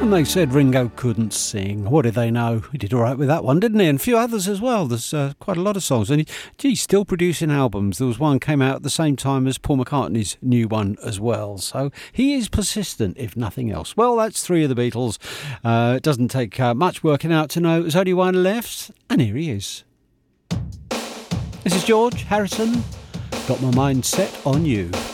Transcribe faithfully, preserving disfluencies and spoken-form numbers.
And they said Ringo couldn't sing. What did they know? He did all right with that one, didn't he? And a few others as well. There's uh, quite a lot of songs. And he, geez, still producing albums. There was one came out at the same time as Paul McCartney's new one as well. So he is persistent, if nothing else. Well, that's three of the Beatles. Uh, it doesn't take uh, much working out to know there's only one left. And here he is. This is George Harrison. Got my mind set on you.